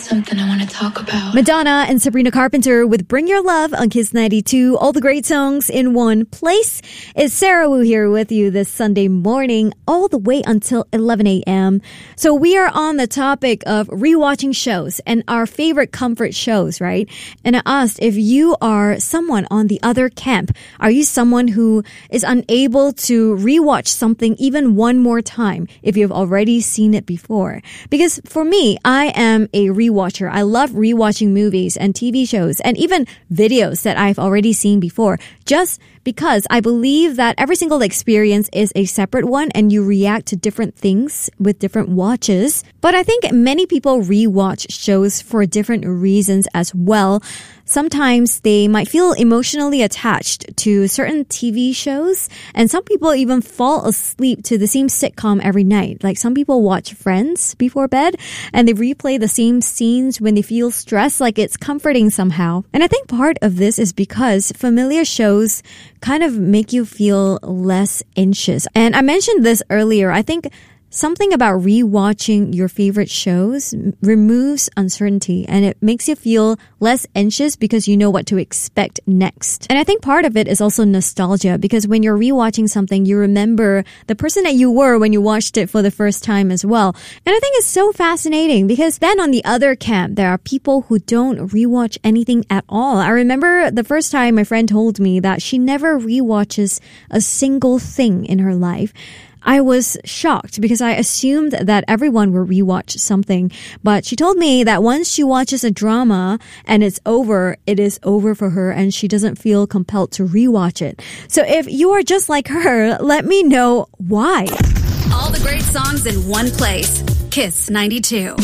something I want to talk about. Madonna and Sabrina Carpenter with Bring Your Love on Kiss 92. All the great songs in one place. It's Sarah Wu here with you this Sunday morning, all the way until 11 a.m. So we are on the topic of rewatching shows and our favorite comfort shows, right? And I asked if you are someone on the other camp. Are you someone who is unable to rewatch something even one more time if you've already seen it before? Because for me, I am a rewatcher. I love rewatching movies and TV shows and even videos that I've already seen before, just because I believe that every single experience is a separate one and you react to different things with different watches. But I think many people rewatch shows for different reasons as well. Sometimes they might feel emotionally attached to certain TV shows, and some people even fall asleep to the same sitcom every night. Like some people watch Friends before bed and they replay the same scenes when they feel stressed, like it's comforting somehow. And I think part of this is because familiar shows kind of make you feel less anxious. And I mentioned this earlier. I think something about rewatching your favorite shows removes uncertainty and it makes you feel less anxious because you know what to expect next. And I think part of it is also nostalgia, because when you're rewatching something, you remember the person that you were when you watched it for the first time as well. And I think it's so fascinating because then on the other camp, there are people who don't rewatch anything at all. I remember the first time my friend told me that she never rewatches a single thing in her life. I was shocked because I assumed that everyone would rewatch something. But she told me that once she watches a drama and it's over, it is over for her and she doesn't feel compelled to rewatch it. So if you are just like her, let me know why. All the great songs in one place. Kiss 92.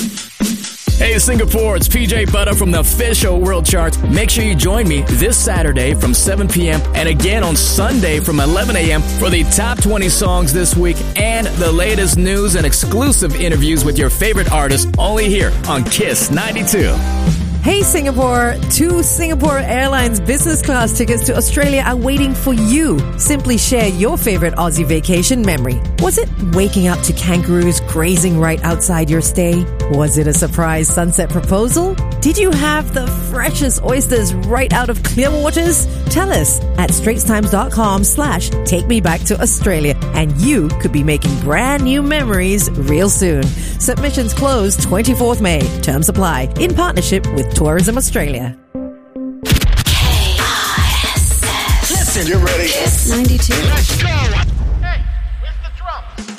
Hey Singapore, it's PJ Butter from the official World Charts. Make sure you join me this Saturday from 7 p.m. and again on Sunday from 11 a.m. for the top 20 songs this week and the latest news and exclusive interviews with your favorite artists only here on Kiss 92. Hey Singapore, 2 Singapore Airlines business class tickets to Australia are waiting for you. Simply share your favorite Aussie vacation memory. Was it waking up to kangaroos grazing right outside your stay? Was it a surprise sunset proposal? Did you have the freshest oysters right out of clear waters? Tell us at straitstimes.com/takemebacktoaustralia and you could be making brand new memories real soon. Submissions close 24th May. Terms apply. In partnership with Tourism Australia. K-I-S-S. Listen, you ready? Kiss 92. Let's go.